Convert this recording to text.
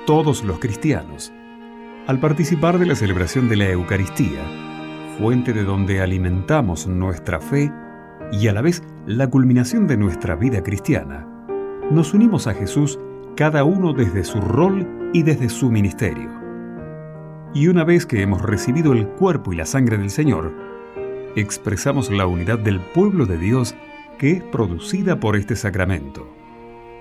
todos los cristianos, al participar de la celebración de la Eucaristía, fuente de donde alimentamos nuestra fe y a la vez la culminación de nuestra vida cristiana, nos unimos a Jesús cada uno desde su rol y desde su ministerio. Y una vez que hemos recibido el cuerpo y la sangre del Señor, expresamos la unidad del pueblo de Dios que es producida por este sacramento.